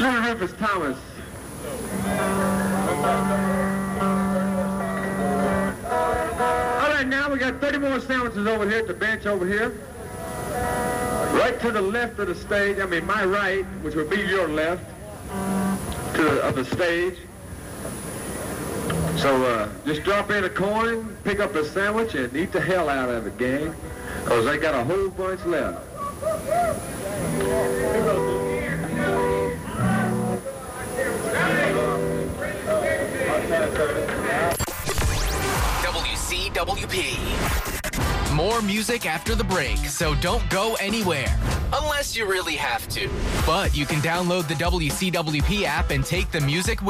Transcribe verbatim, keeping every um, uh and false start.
Lieutenant Rufus Thomas. All right, now we got thirty more sandwiches over here at the bench over here. Right to the left of the stage, I mean my right, which would be your left, to the, of the stage. So uh, just drop in a coin, pick up a sandwich, and eat the hell out of it, gang, because they got a whole bunch left. W C W P. More music after the break, so don't go anywhere. Unless you really have to. But you can download the W C W P app and take the music with